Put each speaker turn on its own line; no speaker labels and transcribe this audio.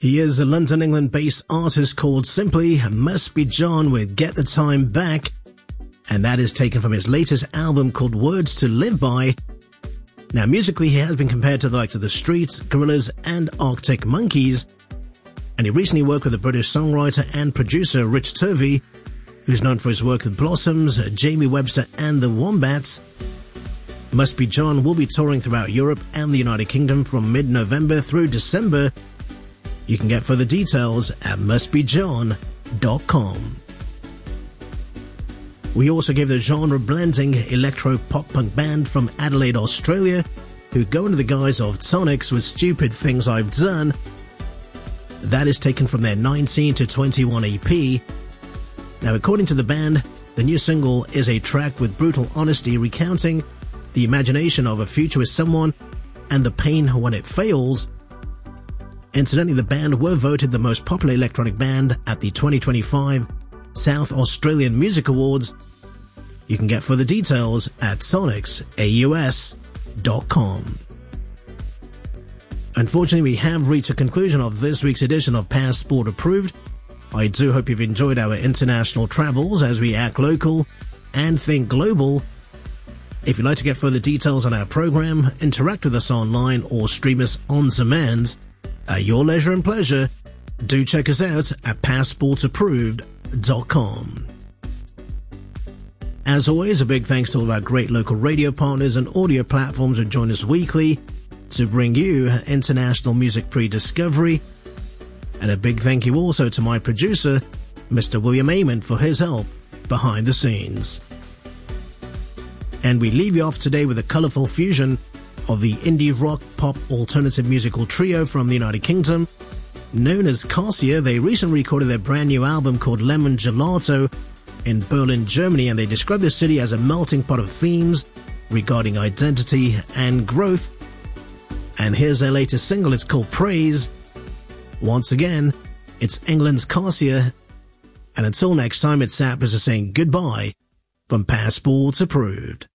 He is a London, England-based artist called simply Must Be John with Get the Time Back, and that is taken from his latest album called Words to Live By. Now, musically, he has been compared to the likes of The Streets, Gorillaz, and Arctic Monkeys, and he recently worked with the British songwriter and producer Rich Turvey, who's known for his work with Blossoms, Jamie Webster, and the Wombats. Must Be John will be touring throughout Europe and the United Kingdom from mid-November through December. You can get further details at mustbejohn.com. We also gave the genre-blending electro-pop-punk band from Adelaide, Australia, who go under the guise of Sonics with Stupid Things I've Done. That is taken from their 19 to 21 EP. Now, according to the band, the new single is a track with brutal honesty recounting the imagination of a future with someone and the pain when it fails. Incidentally, the band were voted the most popular electronic band at the 2025 South Australian Music Awards. You can get further details at sonicsaus.com. Unfortunately, we have reached a conclusion of this week's edition of Passport Approved. I do hope you've enjoyed our international travels as we act local and think global. If you'd like to get further details on our program, interact with us online, or stream us on demand, at your leisure and pleasure, do check us out at passportapproved.com. As always, a big thanks to all of our great local radio partners and audio platforms who join us weekly to bring you international music pre-discovery. And a big thank you also to my producer, Mr. William Amon, for his help behind the scenes. And we leave you off today with a colourful fusion of the indie rock pop alternative musical trio from the United Kingdom. Known as Cassia, they recently recorded their brand new album called Lemon Gelato in Berlin, Germany, and they describe the city as a melting pot of themes regarding identity and growth. And here's their latest single, it's called Praise. Once again, it's England's Cassia, and until next time, it's Sappers saying goodbye from Passports Approved.